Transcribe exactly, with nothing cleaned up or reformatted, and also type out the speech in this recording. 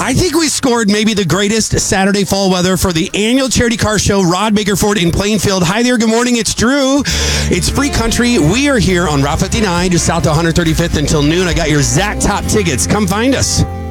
I think we scored maybe the greatest Saturday fall weather for the annual charity car show, Rod Baker Ford in Plainfield. Hi there, good morning, it's Drew. It's Free Country. We are here on Route fifty-nine, just south of one hundred thirty-fifth until noon. I got your Zack Top tickets. Come find us.